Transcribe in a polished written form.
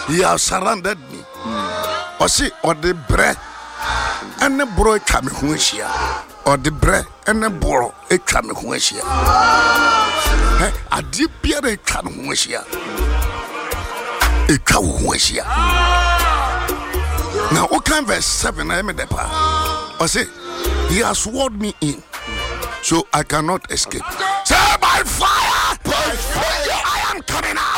He has surrounded me. Or see, or the bread and the bro coming who is here. Or the bread and the bro coming who is here. A deep beer coming who is here. A cow who is here. Now, what kind of verse 7 I am in the part? Or say, he has walled me in, so I cannot escape. Say, by fire! By fire! I am coming out!